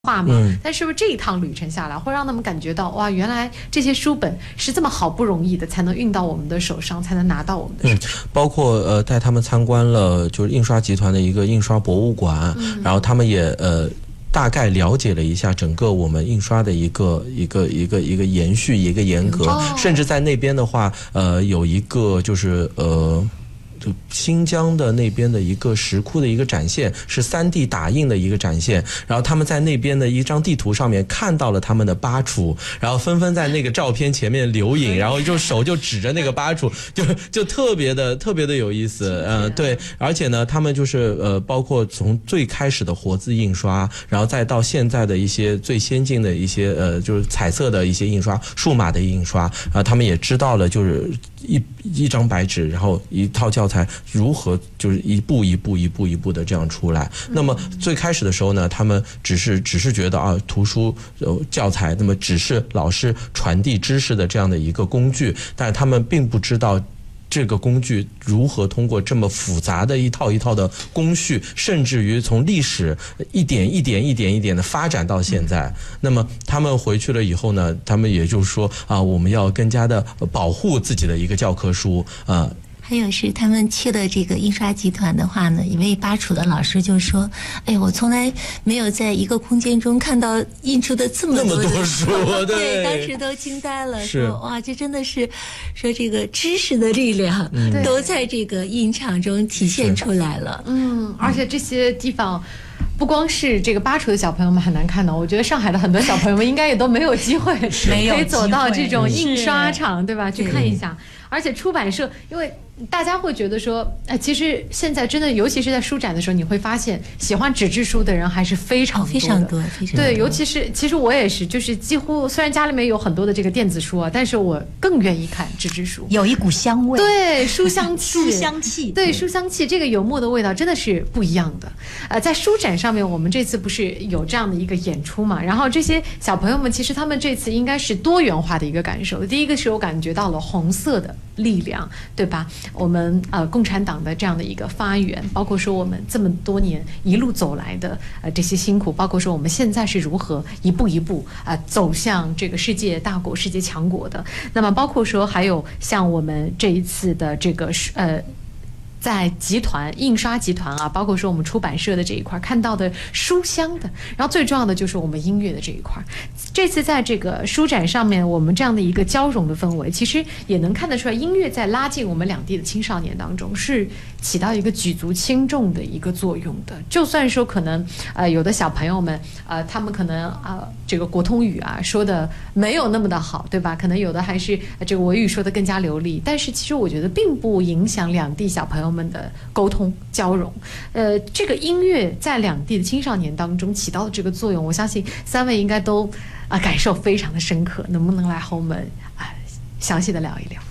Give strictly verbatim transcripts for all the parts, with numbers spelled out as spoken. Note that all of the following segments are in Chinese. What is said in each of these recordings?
话嘛、嗯、但是不是这一趟旅程下来会让他们感觉到哇，原来这些书本是这么好不容易的才能运到我们的手上，才能拿到我们的手上、嗯、 包括呃带他们参观了就是印刷集团的一个印刷博物馆、嗯、然后他们也呃大概了解了一下整个我们印刷的一个一个一个一个延续一个严格、哦、甚至在那边的话呃有一个就是呃就新疆的那边的一个石窟的一个展现，是 三 D 打印的一个展现，然后他们在那边的一张地图上面看到了他们的巴楚，然后纷纷在那个照片前面留影，然后就手就指着那个巴楚，就就特别的特别的有意思，嗯、呃，对，而且呢，他们就是呃，包括从最开始的活字印刷，然后再到现在的一些最先进的一些呃，就是彩色的一些印刷、数码的印刷，然后他们也知道了，就是一一张白纸，然后一套教材如何就是一步一步一步一步的这样出来。那么最开始的时候呢，他们只是只是觉得啊，图书呃教材那么只是老师传递知识的这样的一个工具，但是他们并不知道这个工具如何通过这么复杂的一套一套的工序，甚至于从历史一点一点一点一点的发展到现在。那么他们回去了以后呢，他们也就是说啊，我们要更加的保护自己的一个教科书啊。 还有是他们去了这个印刷集团的话呢，一位巴楚的老师就说：“哎，我从来没有在一个空间中看到印出的这么多的那么多书，对， 对，当时都惊呆了，说哇，这真的是说这个知识的力量、嗯、都在这个印厂中体现出来了。 嗯，而且这些地方。”不光是这个巴楚的小朋友们很难看到，我觉得上海的很多小朋友们应该也都没有机会可以走到这种印刷厂，对吧？去看一下。而且出版社，因为大家会觉得说，哎，其实现在真的，尤其是在书展的时候，你会发现喜欢纸质书的人还是非常多的， 非常多，非常多。 对，尤其是其实我也是，就是几乎虽然家里面有很多的这个电子书啊，但是我更愿意看纸质书， 有一股香味， 对，书香气， 书香气， 对，书香气，这个油墨的味道真的是不一样的。呃，在书展上面，我们这次不是有这样的一个演出嘛？然后这些小朋友们，其实他们这次应该是多元化的一个感受。第一个是我感觉到了红色的力量，对吧？我们呃共产党的这样的一个发源，包括说我们这么多年一路走来的呃这些辛苦，包括说我们现在是如何一步一步啊、呃、走向这个世界大国、世界强国的。那么包括说还有像我们这一次的这个呃。在集团印刷集团啊，包括说我们出版社的这一块看到的书香的，然后最重要的就是我们音乐的这一块。这次在这个书展上面，我们这样的一个交融的氛围，其实也能看得出来，音乐在拉近我们两地的青少年当中是起到一个举足轻重的一个作用的。就算说可能呃有的小朋友们呃他们可能啊、呃、这个国通语啊说的没有那么的好，对吧？可能有的还是这个维语说的更加流利，但是其实我觉得并不影响两地小朋友们的沟通交融。呃，这个音乐在两地的青少年当中起到的这个作用，我相信三位应该都啊、呃、感受非常的深刻。能不能来和我们啊、呃、详细的聊一聊？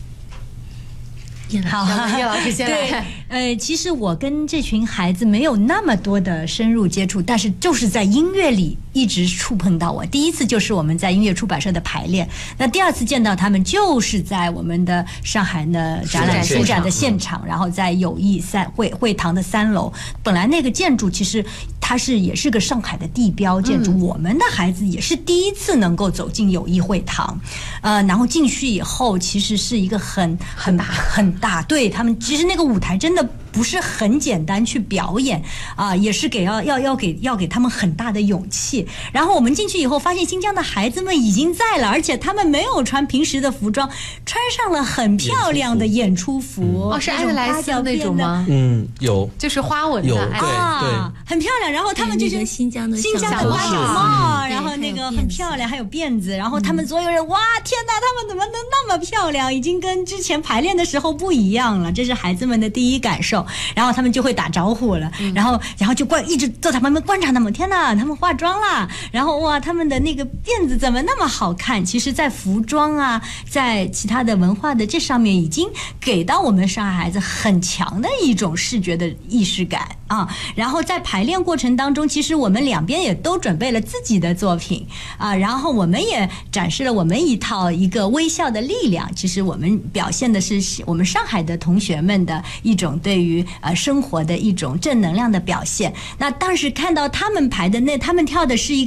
好， 叶老师先来。 呃，其实我跟这群孩子没有那么多的深入接触，但是就是在音乐里一直触碰到我。第一次就是我们在音乐出版社的排练，那第二次见到他们就是在我们的上海的展览书展的现场，然后在友谊三会会堂的三楼。本来那个建筑其实它是也是个上海的地标建筑，嗯、我们的孩子也是第一次能够走进友谊会堂，呃，然后进去以后其实是一个很很大很大，对他们其实那个舞台真的不是很简单去表演啊、呃，也是给要要要给要给他们很大的勇气。然后我们进去以后，发现新疆的孩子们已经在了，而且他们没有穿平时的服装，穿上了很漂亮的演出服。 嗯、哦，是艾德莱斯那种吗？ 嗯，有， 就是花纹的， 有对啊，很漂亮。然后他们就是新疆的新疆的花脚帽，然后那个很漂亮，还有辫子。然后他们所有人，哇，天哪，他们怎么能那么漂亮？已经跟之前排练的时候不一样了。这是孩子们的第一感受。然后他们就会打招呼了，嗯、然后然后就观一直坐在旁边观察他们。天哪，他们化妆啦！然后哇，他们的那个辫子怎么那么好看？其实，在服装啊，在其他的文化的这上面，已经给到我们上海孩子很强的一种视觉的意识感。 啊，然后在排练过程当中，其实我们两边也都准备了自己的作品啊，然后我们也展示了我们一套一个微笑的力量。其实我们表现的是我们上海的同学们的一种对于呃生活的一种正能量的表现。那当时看到他们排的那，他们跳的是一个